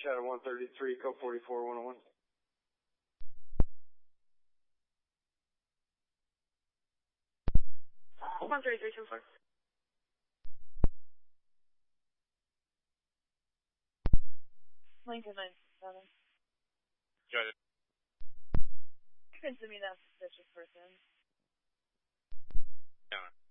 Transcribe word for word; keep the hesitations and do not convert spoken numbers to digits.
Shadow one thirty-three, code forty-four one oh one. one thirty-three two four. Lincoln nine seven. Got it. Consider me that suspicious person. Yeah.